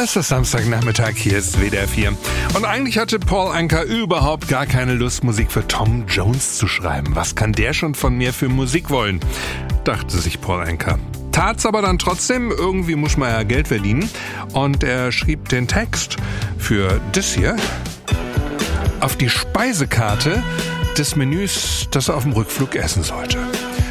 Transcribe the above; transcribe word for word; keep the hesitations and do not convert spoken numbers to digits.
Es ist Samstagnachmittag, hier ist W D R vier. Und eigentlich hatte Paul Anka überhaupt gar keine Lust, Musik für Tom Jones zu schreiben. Was kann der schon von mir für Musik wollen? Dachte sich Paul Anka. Tat's aber dann trotzdem, irgendwie muss man ja Geld verdienen. Und er schrieb den Text für das hier auf die Speisekarte des Menüs, das er auf dem Rückflug essen sollte.